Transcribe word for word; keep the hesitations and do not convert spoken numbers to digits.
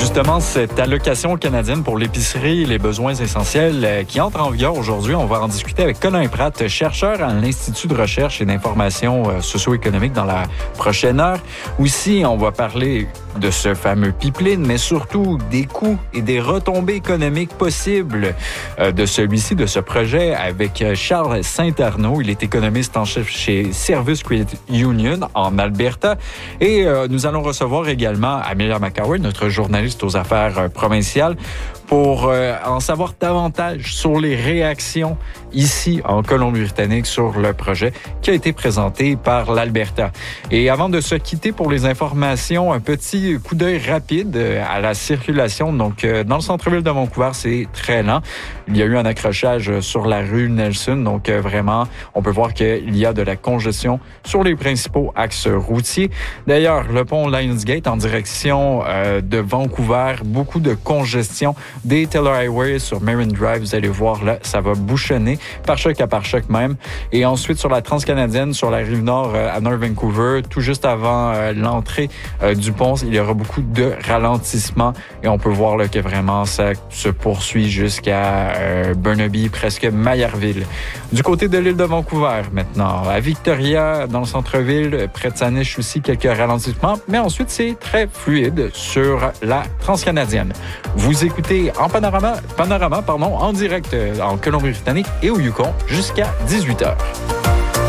Justement, cette allocation canadienne pour l'épicerie et les besoins essentiels qui entre en vigueur aujourd'hui, on va en discuter avec Colin Pratt, chercheur à l'Institut de recherche et d'information socio-économique dans la prochaine heure. Aussi, on va parler de ce fameux pipeline, mais surtout des coûts et des retombées économiques possibles de celui-ci, de ce projet, avec Charles Saint-Arnaud. Il est économiste en chef chez Service Credit Union en Alberta. Et euh, nous allons recevoir également Amelia McCower, notre journaliste aux affaires provinciales, pour euh, en savoir davantage sur les réactions ici en Colombie-Britannique sur le projet qui a été présenté par l'Alberta. Et avant de se quitter pour les informations, un petit coup d'œil rapide à la circulation. Donc, euh, dans le centre-ville de Vancouver, c'est très lent. Il y a eu un accrochage sur la rue Nelson. Donc, euh, vraiment, on peut voir qu'il y a de la congestion sur les principaux axes routiers. D'ailleurs, le pont Lionsgate en direction euh, de Vancouver, beaucoup de congestion. Des Taylor Highway sur Marin Drive, vous allez voir là, ça va bouchonner, par choc à par choc même. Et ensuite, sur la Transcanadienne, sur la rive nord euh, à North Vancouver, tout juste avant euh, l'entrée euh, du pont, il y aura beaucoup de ralentissement. Et on peut voir là, que vraiment, ça se poursuit jusqu'à euh, Burnaby, presque Maillardville. Du côté de l'île de Vancouver, maintenant, à Victoria, dans le centre-ville, près de Saanich aussi, quelques ralentissements. Mais ensuite, c'est très fluide sur la Transcanadienne. Vous écoutez en panorama, panorama pardon, en direct en Colombie-Britannique et au Yukon jusqu'à dix-huit heures.